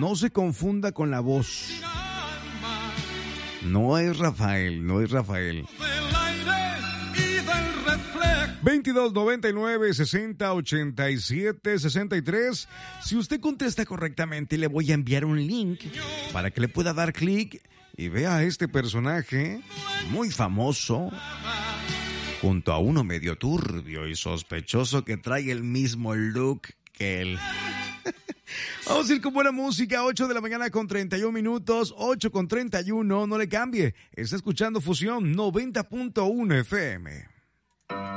No se confunda con la voz. No es Rafael, no es Rafael. 2299 60 87 63. Si usted contesta correctamente, le voy a enviar un link para que le pueda dar clic y vea a este personaje muy famoso junto a uno medio turbio y sospechoso que trae el mismo look que él. Vamos a ir con buena música, 8 de la mañana con 31 minutos, 8 con 31, no le cambie. Está escuchando Fusión 90.1 FM.